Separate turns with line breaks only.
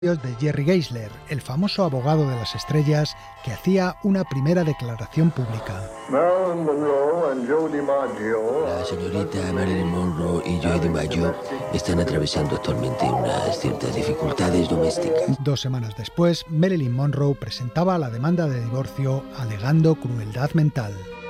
de Jerry Geisler, el famoso abogado de las estrellas que hacía una primera declaración pública.
La señorita Marilyn Monroe y Joe DiMaggio están atravesando actualmente unas ciertas dificultades domésticas.
2 semanas después, Marilyn Monroe presentaba la demanda de divorcio alegando crueldad mental.